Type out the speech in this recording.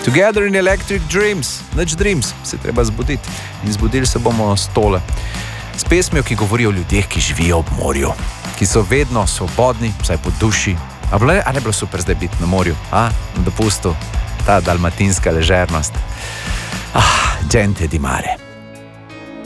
Together in Electric Dreams, nič dreams, se treba zbuditi. In zbudili se bomo s tole. S pesmijo, ki govori o ljudeh, ki živijo ob morju, ki so vedno svobodni, vsaj po duši. A ne bi bilo super zdaj biti na morju, na dopustu, ta dalmatinska ležernost. Gente di mare.